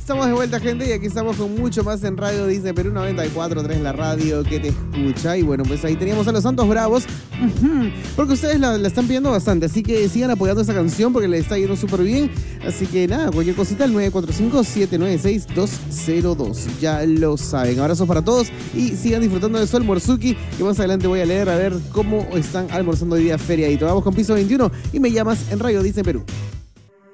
Estamos de vuelta, gente, y aquí estamos con mucho más en Radio Disney Perú 94.3, la radio que te escucha. Y bueno, pues ahí teníamos a los Santos Bravos, porque ustedes la están pidiendo bastante, así que sigan apoyando esta canción porque le está yendo súper bien. Así que nada, cualquier cosita al 945-796-202. Ya lo saben. Abrazos para todos y sigan disfrutando de su almuerzuki, que más adelante voy a leer a ver cómo están almorzando hoy día feriadito. Vamos con Piso 21 y me llamas en Radio Disney Perú.